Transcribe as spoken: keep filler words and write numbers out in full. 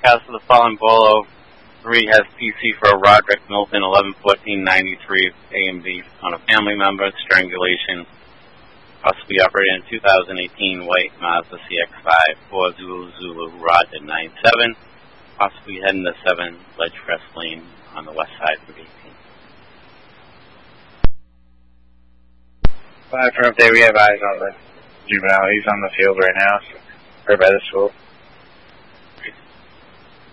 House of the Fallen Bolo. three has P C for Roderick Milton, eleven fourteen ninety-three A and B on a family member, strangulation. Possibly operated in two thousand eighteen white Mazda C X five, four Zulu Zulu, Roger nine seven. Possibly heading to seven Ledgecrest Lane on the west side of eighteen. Five for update, we have eyes on the juvenile. He's on the field right now, so, or by the school.